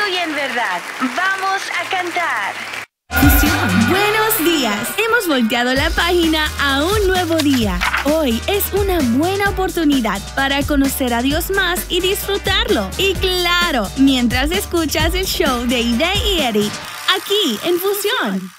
y en verdad. Vamos a cantar. Fusión. Buenos días. Hemos volteado la página a un nuevo día. Hoy es una buena oportunidad para conocer a Dios más y disfrutarlo. Y claro, mientras escuchas el show de Ide y Eric, aquí en Fusión.